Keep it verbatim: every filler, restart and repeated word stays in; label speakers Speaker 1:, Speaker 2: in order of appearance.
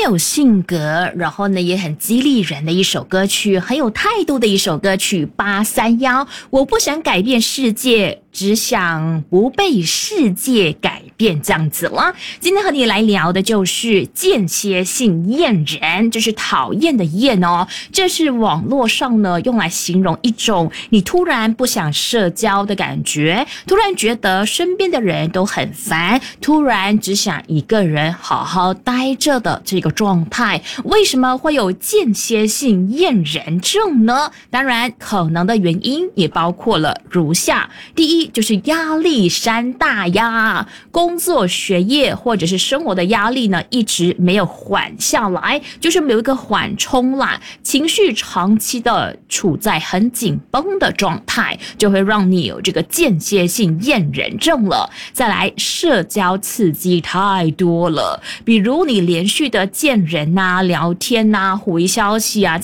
Speaker 1: 有性格，然后呢也很激励人的一首歌曲，很有态度的一首歌曲八三一。我不想改变世界，只想不被世界改变，这样子了。今天和你来聊的就是间歇性厌人，就是讨厌的厌哦。这是网络上呢用来形容一种你突然不想社交的感觉，突然觉得身边的人都很烦，突然只想一个人好好待着的这个状态。为什么会有间歇性厌人症呢？当然可能的原因也包括了如下。第一，就是压力山大呀，工作学业或者是生活的压力呢一直没有缓下来，就是没有一个缓冲啦，情绪长期的处在很紧绷的状态，就会让你有这个间歇性厌人症了。再来，社交刺激太多了，比如你连续的见人啊、聊天啊、回消息啊，